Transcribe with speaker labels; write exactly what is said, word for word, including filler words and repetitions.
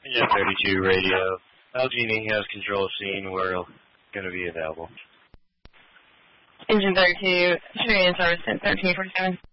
Speaker 1: Engine thirty-two radio. L G and E has control of scene. We're going to be available.
Speaker 2: Engine thirty-two, should be in service at thirteen forty-seven.